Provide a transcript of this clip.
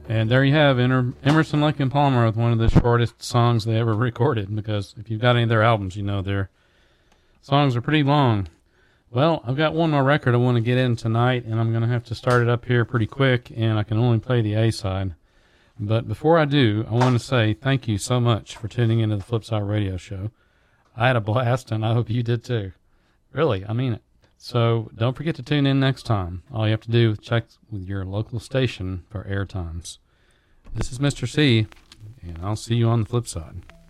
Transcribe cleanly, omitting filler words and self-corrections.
And there you have Emerson, Lake and Palmer with one of the shortest songs they ever recorded, because if you've got any of their albums, you know their songs are pretty long. Well, I've got one more record I want to get in tonight, and I'm going to have to start it up here pretty quick, and I can only play the A-side. But before I do, I want to say thank you so much for tuning into the Flipside Radio Show. I had a blast, and I hope you did too. Really, I mean it. So don't forget to tune in next time. All you have to do is check with your local station for air times. This is Mr. C, and I'll see you on the flip side.